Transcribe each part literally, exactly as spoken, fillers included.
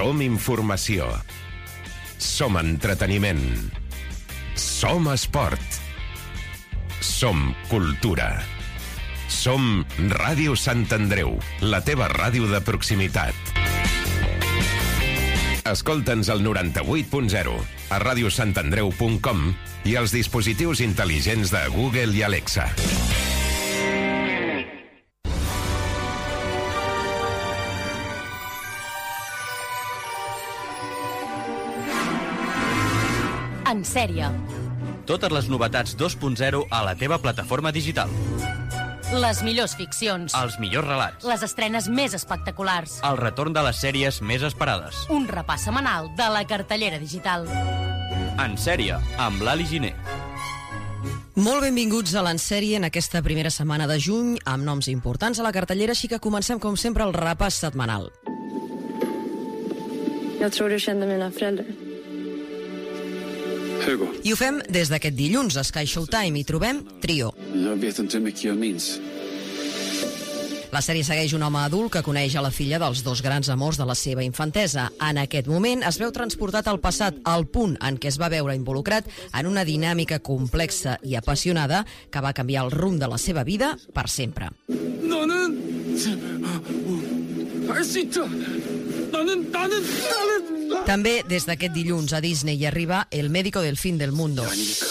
Som informació. Som entreteniment. Som esport. Som cultura. Som Ràdio Sant Andreu, la teva ràdio de proximitat. Escolta'ns al noranta-vuit punt zero, a radiosantandreu punt com i als dispositius intel·ligents de Google i Alexa. En sèrie. Totes les novetats dos punt zero a la teva plataforma digital. Les millors ficcions. Els millors relats. Les estrenes més espectaculars. El retorn de les sèries més esperades. Un repàs setmanal de la cartellera digital. En sèrie, amb l'Ali Giner. Molt benvinguts a l'Ensèrie en aquesta primera setmana de juny, amb noms importants a la cartellera, així que comencem com sempre el repàs setmanal. Jeg tror du kände mina föräldrar. Hugo. I ho fem des d'aquest dilluns a Sky Showtime i trobem Trio. Jag vet inte hur mycket jag minns. La sèrie segueix un home adult que coneix a la filla dels dos grans amors de la seva infantesa. En aquest moment es veu transportat al passat, al punt en què es va veure involucrat en una dinàmica complexa i apassionada que va canviar el rumb de la seva vida per sempre. 나는 할 수 있다. 나는 나는 나는 També des d'aquest dilluns a Disney hi arriba El médico del fin del mundo.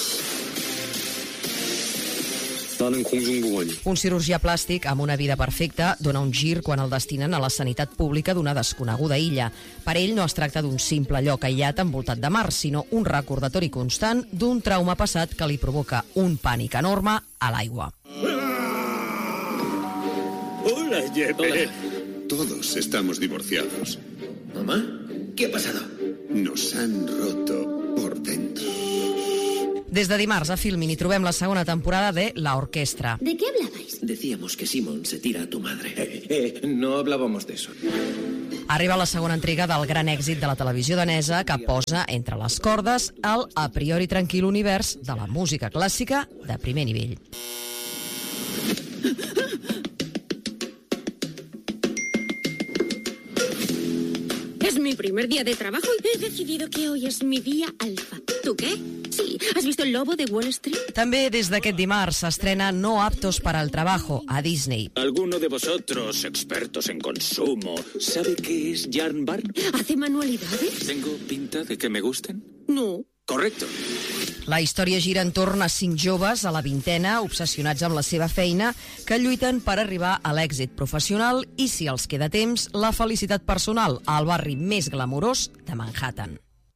나는 공중보건이. Un cirurgià plàstic amb una vida perfecta dona un gir quan el destinen a la sanitat pública d'una desconeguda illa. Per ell no es tracta d'un simple lloc aïllat envoltat de mar, sinó un recordatori constant d'un trauma passat que li provoca un pànic enorme a l'aigua. Hola, Jeppe. Todos estamos divorciados. ¿Mamá? ¿Qué ha pasado? Nos han roto por dentro. Des de dimarts a Filmin hi trobem la segona temporada de La Orquestra. ¿De qué hablabais? Decíamos que Simon se tira a tu madre. Eh, eh, no hablábamos de eso. Arriba la segona entrega del gran èxit de la televisió danesa que posa entre les cordes el a priori tranquil univers de la música clàssica de primer nivell. Es mi primer día de trabajo y he decidido que hoy es mi día alfa. ¿Tú qué? Sí. ¿Has visto El lobo de Wall Street? També des d'aquest dimarts s'estrena No aptos para el trabajo a Disney. ¿Alguno de vosotros, expertos en consumo, sabe qué es Yarn Barn? ¿Hace manualidades? ¿Tengo pinta de que me gusten? No. Correcto. La història gira entorn a cinc joves a la vintena, obsessionats amb la seva feina, que lluiten per arribar a l'èxit professional i, si els queda temps, la felicitat personal al barri més glamurós de Manhattan.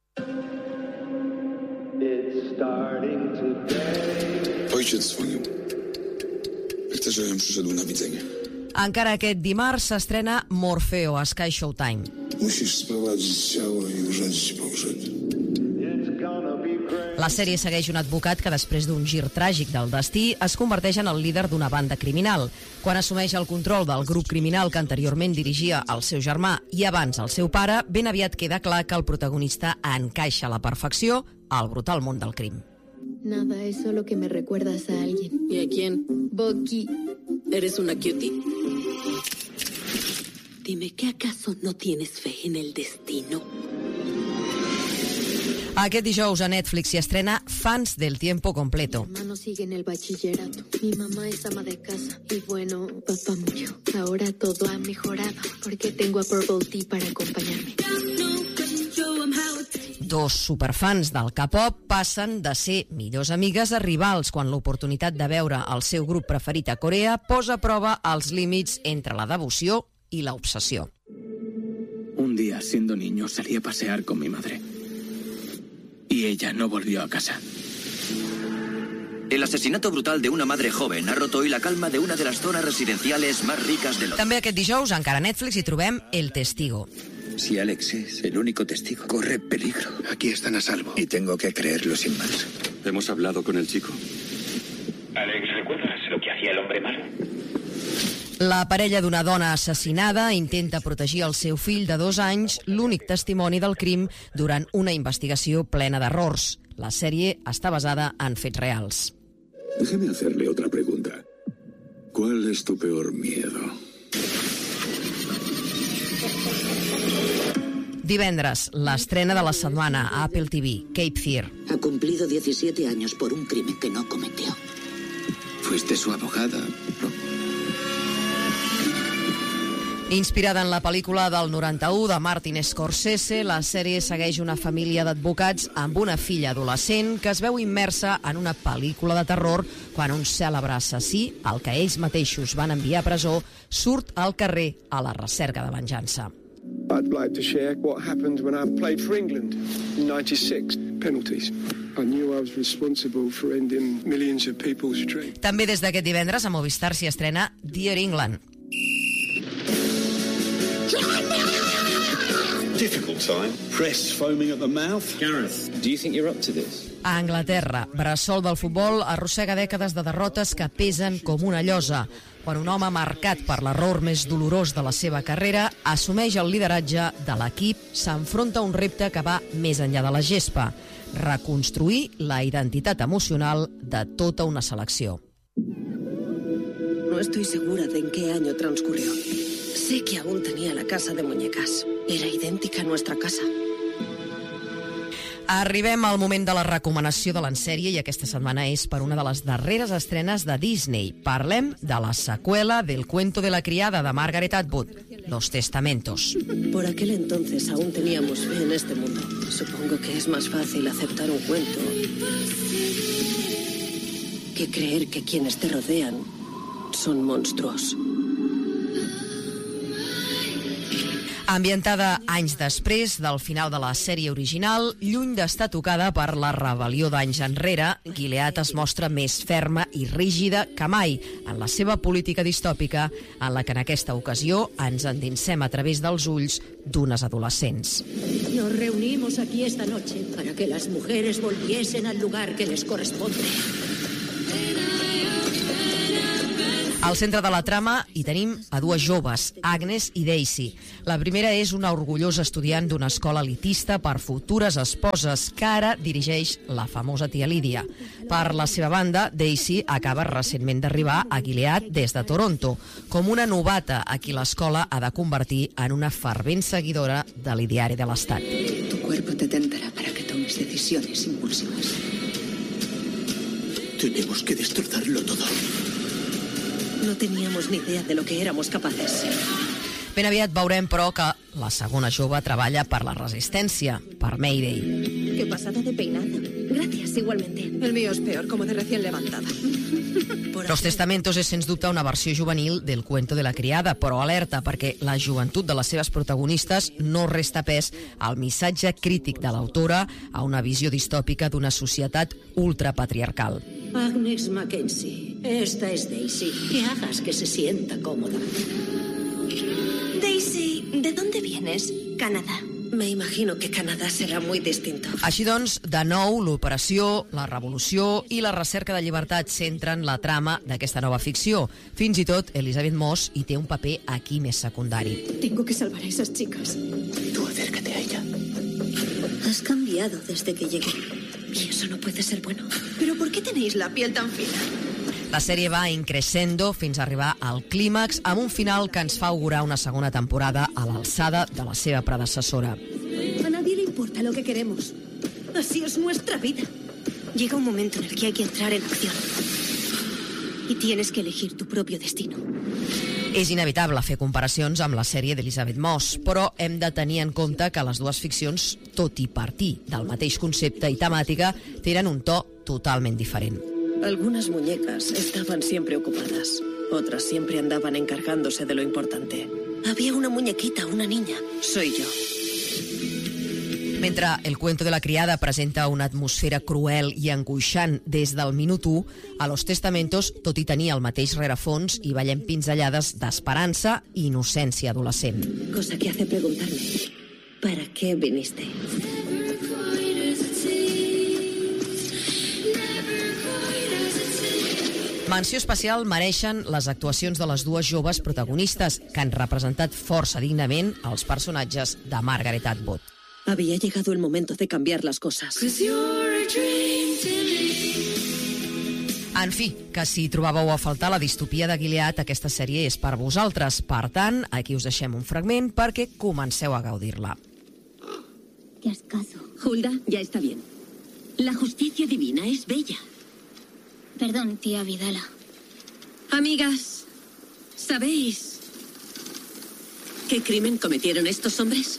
Ojciec dzwonił. Chcę, żebym przyszedł na widzenie. Encara aquest dimarts s'estrena Morfeo a Sky Showtime. Musisz sprowadzić ciało i urządzić pogrzeb. La sèrie segueix un advocat que, després d'un gir tràgic del destí, es converteix en el líder d'una banda criminal. Quan assumeix el control del grup criminal que anteriorment dirigia el seu germà i abans el seu pare, ben aviat queda clar que el protagonista encaixa a la perfecció al brutal món del crim. Nada, es solo que me recuerdas a alguien. ¿Y a quién? Bucky. ¿Eres una cutie? Dime, ¿que acaso no tienes fe en el destino? Aquest dijous a Netflix s'hi estrena Fans del tiempo completo. Mi hermano sigue en el bachillerato. Mi mamá es ama de casa. Y bueno, papá murió. Ahora todo ha mejorado porque tengo a Purple Tea para acompañarme. Dos superfans del K-pop passen de ser millors amigues a rivals quan l'oportunitat de veure el seu grup preferit a Corea posa a prova els límits entre la devoció i l'obsessió. Un día, siendo niño, salí a pasear con mi madre. Y ella no volvió a casa. El asesinato brutal de una madre joven ha roto hoy la calma de una de las zonas residenciales más ricas de Londres. També aquest dijous, encara a Netflix, hi trobem El Testigo. Si Alex es el único testigo, corre peligro. Aquí están a salvo y tengo que creerlo sin más. Hemos hablado con el chico. Alex, ¿recuerdas lo que hacía el hombre malo? La parella d'una dona assassinada intenta protegir el seu fill de dos anys, l'únic testimoni del crim, durant una investigació plena d'errors. La sèrie està basada en fets reals. Déjeme hacerle otra pregunta. ¿Cuál es tu peor miedo? Divendres, l'estrena de la setmana a Apple T V, Cape Fear. Ha cumplido diecisiete años por un crimen que no cometió. Fuiste su abogada, ¿no? Inspirada en la pel·lícula del noranta-u de Martin Scorsese, la sèrie segueix una família d'advocats amb una filla adolescent que es veu immersa en una pel·lícula de terror quan un cèlebre assassí, el que ells mateixos van enviar a presó, surt al carrer a la recerca de venjança. I'd like to share what happened when I played for England in ninety-six. Penalties. I knew I was responsible for ending millions of people's dreams. També des d'aquest divendres a Movistar s'hi estrena Dear England. Difficult time. Press foaming at the mouth. Gareth, do you think you're up to this? A Anglaterra, bressol del futbol arrossega dècades de derrotes que pesen com una llosa. Quan un home marcat per l'error més dolorós de la seva carrera assumeix el lideratge de l'equip, s'enfronta a un repte que va més enllà de la gespa: reconstruir la identitat emocional de tota una selecció. No estoy segura de en qué año transcurrió. Sé que aún tenía la casa de muñecas. Era idéntica a nuestra casa. Arribem al moment de la recomanació de l'ensèrie i aquesta setmana és per una de les darreres estrenes de Disney. Parlem de la seqüela del cuento de la criada de Margaret Atwood, Los Testamentos. Por aquel entonces aún teníamos fe en este mundo. Supongo que es más fácil aceptar un cuento que creer que quienes te rodean son monstruos. Ambientada anys després del final de la sèrie original, lluny d'estar tocada per la rebel·lió d'anys enrere, Gilead es mostra més ferma i rígida que mai en la seva política distòpica, en la que en aquesta ocasió ens endinsem a través dels ulls d'unes adolescents. Nos reunimos aquí esta noche para que las mujeres volviesen al lugar que les corresponde. Al centre de la trama hi tenim a dues joves, Agnes i Daisy. La primera és una orgullosa estudiant d'una escola elitista per futures esposes que ara dirigeix la famosa tia Lídia. Per la seva banda, Daisy acaba recentment d'arribar a Gilead des de Toronto, com una novata a qui l'escola ha de convertir en una fervent seguidora de l'ideari de l'Estat. Tu cuerpo te tentará para que tomes decisiones impulsivas. Tenemos que destrozarlo todo. No teníamos ni idea de lo que éramos capaces. Ben aviat veurem, però, que la segona jove treballa per la resistència, per Mayday. Qué pasada de peinado. Gracias, igualmente. El mío es peor, como de recién levantada. Los Testamentos és, sens dubte, una versió juvenil del cuento de la criada, però alerta, perquè la joventut de les seves protagonistes no resta pes al missatge crític de l'autora a una visió distòpica d'una societat ultrapatriarcal. Agnes Mackenzie, esta es Daisy. Que hagas que se sienta cómoda. Daisy, ¿de dónde vienes? Canadá. Me imagino que Canadá será muy distinto. Així doncs, de nou, l'operació, la revolució i la recerca de llibertat centren la trama d'aquesta nova ficció. Fins i tot, Elizabeth Moss hi té un paper aquí més secundari. Tengo que salvar a esas chicas. Tú acércate a ella. Has cambiado desde que llegué. Y eso no puede ser bueno. ¿Pero por qué tenéis la piel tan fina? La sèrie va increscendo fins a arribar al clímax amb un final que ens fa augurar una segona temporada a l'alçada de la seva predecessora. A nadie le importa lo que queremos. Así es nuestra vida. Llega un momento en el que hay que entrar en acción. Y tienes que elegir tu propio destino. És inevitable fer comparacions amb la sèrie d'Elizabeth Moss, però hem de tenir en compte que les dues ficcions, tot i partir del mateix concepte i temàtica, tenen un to totalment diferent. Algunas muñecas estaban siempre ocupadas. Otras siempre andaban encargándose de lo importante. Había una muñequita, una niña. Soy yo. Mentre el cuento de la criada presenta una atmosfera cruel i angoixant des del minut u, a Los Testamentos, tot i tenir el mateix rerefons, hi veiem pinzellades d'esperança i innocència adolescent. Cosa que hace preguntarme, ¿para qué viniste? Menció especial mereixen les actuacions de les dues joves protagonistes, que han representat força dignament els personatges de Margaret Atwood. Había llegado el momento de cambiar las cosas. En fi, que si trobàveu a faltar la distopia de Gilead, aquesta sèrie és per vosaltres. Per tant, aquí us deixem un fragment perquè comenceu a gaudir-la. hacías caso. Hulda, ya está bien. La justicia divina es bella. Perdón, tía Vidala. Amigas, ¿sabéis qué crimen cometieron estos hombres?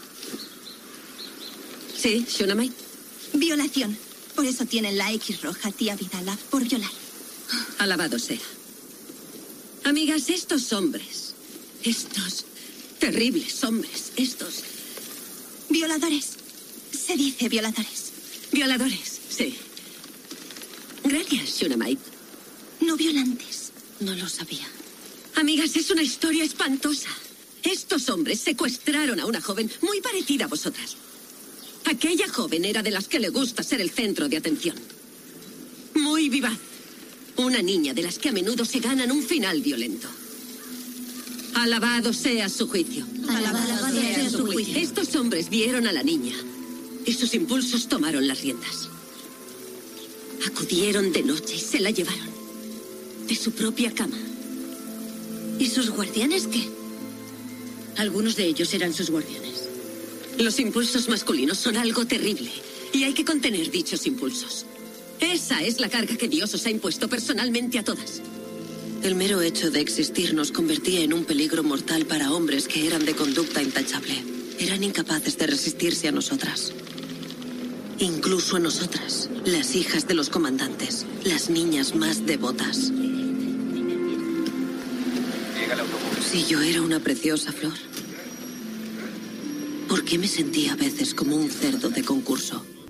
Sí, Shunamite. Violación. Por eso tienen la X roja, tía Vidala, por violar. Alabado sea. Amigas, estos hombres, estos terribles hombres, estos... Violadores. Se dice violadores. Violadores, sí. Gracias, Shunamite. No violantes. No lo sabía. Amigas, es una historia espantosa. Estos hombres secuestraron a una joven muy parecida a vosotras. Aquella joven era de las que le gusta ser el centro de atención. Muy vivaz. Una niña de las que a menudo se ganan un final violento. Alabado sea su juicio. Alabado, Alabado sea, sea su juicio. Estos hombres vieron a la niña y sus impulsos tomaron las riendas. Acudieron de noche y se la llevaron. De su propia cama. ¿Y sus guardianes qué? Algunos de ellos eran sus guardianes. Los impulsos masculinos son algo terrible y hay que contener dichos impulsos. Esa es la carga que Dios os ha impuesto personalmente a todas. El mero hecho de existir nos convertía en un peligro mortal para hombres que eran de conducta intachable. Eran incapaces de resistirse a nosotras. Incluso a nosotras, las hijas de los comandantes, las niñas más devotas. Llega el autobús. Si yo era una preciosa flor, ¿por qué me sentía a veces como un cerdo de concurso?